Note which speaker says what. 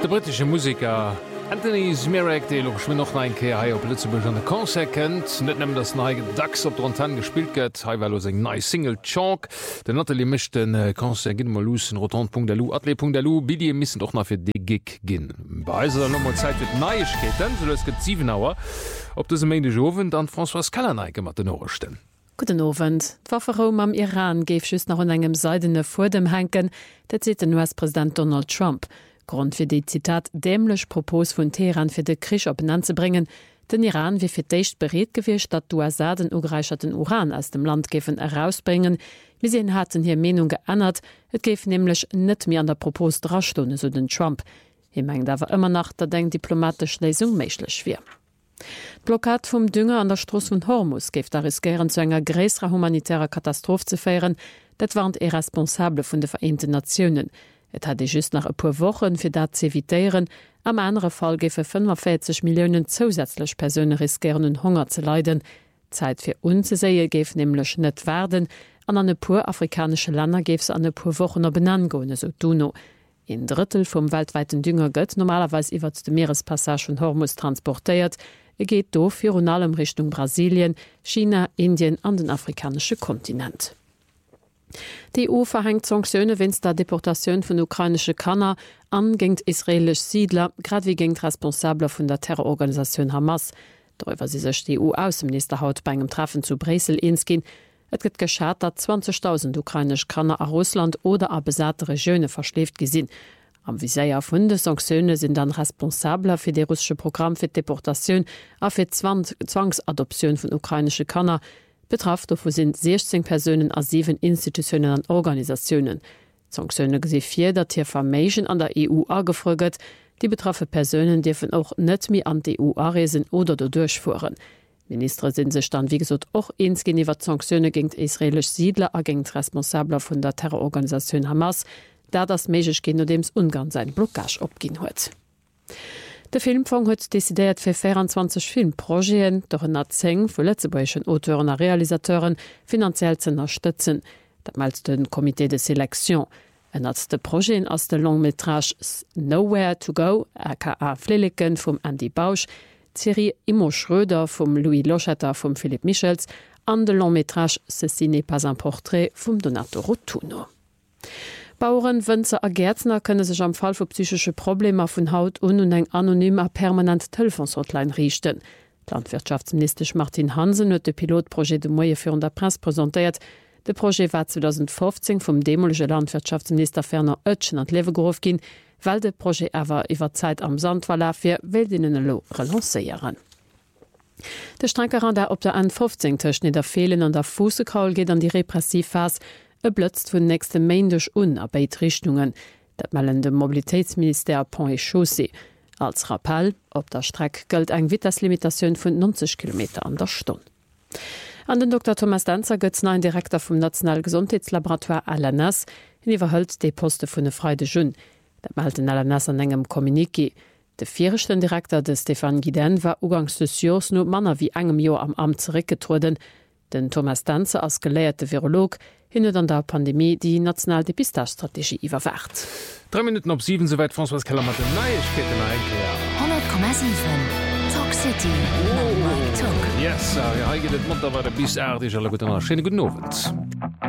Speaker 1: Der britische Musiker Anthony Smirek, der noch ein Kehr auf Lützeburg an der Konzert kennt, nicht nämlich das neue Dax auf der Antenne gespielt wird, weil er sein neues Single Chalk, der Natalie mischt den Konzert gehen mal los in rotant.lu, atle.lu, bitte müssen doch noch für die Gig gehen. Bei uns ist nochmal Zeit für Neuigkeiten, so es gibt 7 Uhr, ob das im Ende Abend dann François Kallerneike mit den Ohren stehen.
Speaker 2: Guten Abend. D'Waffenraum am Iran geif just nach engem Seidene vor dem Henken, dat seit den US-Präsident Donald Trump. Grund fir die Zitat dämlech Propos vun Teheran fir de Krich op benannt ze bringen, den Iran wie fir d'éicht bereet gewircht, dat USA den ugreicherten Uran aus dem Land gefen herausbringen, wie sie hatten hier Menung geändert, et geif nämlich net mehr an der Propos drastunde so den Trump. Mengt dawer immer nach der denkt diplomatisch Lesung méiglech wie. Blockad vum Dünger an der Stross vun Hormus geft er riskieren zu enger gräsrer humanitärer Katastrophe zu feieren, dat warnt irresponsable vun de Vereinten Nationen. Et hat just nach e paar Wochen fir dat zu evitieren, am andere Fall gefe 45 Millionen zusätzlich Personen riskieren Hunger zu leiden. Zeit fir unzesäie gef nämlich net werden, an e paar afrikanische Länder gefs an e paar Wochen benangone so Duno. Ein Drittel vom weltweiten Dünger gëtt normalerweise iwwer de Meerespassage von Hormus transportiert. Geht do für allem Richtung Brasilien, China, Indien an den afrikanischen Kontinent. Die EU verhängt Sanktionen wenn's der Deportation von ukrainische Kanner an gegen israelisch Siedler, grad wie gegen Responsable von der Terrororganisation Hamas. Darüber sie sich die EU-Außenminister haut bei einem Treffen zu Bresel einsgehen. Es gibt geschah, dass 20.000 ukrainisch Kanner a Russland oder a besatte Regionen verschläft gesinn. Am Viséier vun de Sanktionen sind dann responsabler fir de russische Programm fir Deportation a fir Zwangsadoption vun ukrainische Kanner. Betraft davon sind 16 Personen a 7 Institutionen an Organisationen. Sanktionen gesi 4 dat Tierformation an der EU agefröget. Die betraffe Personen dürfen auch net mehr an die EU aresen oder durchfuhren. Minister sind sich dann wie gesagt auch einsgehen über Sanktionen gegen israelisch Siedler a gegen Responsabler von der Terrororganisation Hamas, da das méigich gin no dems Ungarn sein Blockage opgin huet. De Filmfonds huet desideiert fir 24 Filmprojeen doch en Nazeng vu letzebäeschen Auteuren a Realisateuren finanziell ze unterstützen. Dat malt den Komitee de Selektion. Ennner de Projeen ass de Longmetrage Nowhere to Go, aka Fleliken vum Andy Bausch, Thierry Imo Schröder vum Louis Lochetter vum Philipp Michels, an de Longmetrage Ceci n'est pas un portrait vum Donato Rotuno. Bauern, Wënzer a Gärtner könne sech am Fall vu psychische Probleme vun Haut un eng anonymer permanent Telefonshotline richten. Landwirtschaftsminister Martin Hansen huet de Pilotprojekt de Moie für der Presse präsentiert. De Projekt war 2015 vum demolsche Landwirtschaftsminister Ferner Oetschen an Lewe gerufen gin, weil de Projekt awer iwwer Zeit am Sand war lafir Weltinnen lo relanceieren. De Strenkeran der op der N15 tschen der Fehlen an der Fußekaul geht an die Repressivphase blötzt vun nächste Mäindech Unarbeitsrichtungen, dat mellen dem Mobilitätsminister Pont et Chaussee. Als Rappel, op der Streck gëlt eng Witterslimitationun vun 90 km an der Stunde. An den Dr. Thomas Danzer gëtz neuen Direktor vom National Gesundheitslaboratoire LNS iwwerhëlt de Poste vun de Freide Jun. Dat malt den LNS an engem Kommuniki. De vierchten Direktor de Stefan Guiden war ugangs des Jos no Manner wie engem Jo am Amt zurückgetruden. Den Thomas Danzer als gelehrte Virolog hinet an der Pandemie die nationale Depistagestrategie iwwerwacht.
Speaker 1: 3 Minuten op 7 soweit François Keller mat den Neuigkeiten einklären.
Speaker 3: 100,7 Talk City.
Speaker 1: Yes, ja, geht Monter war der bis erdig alle guten Abend.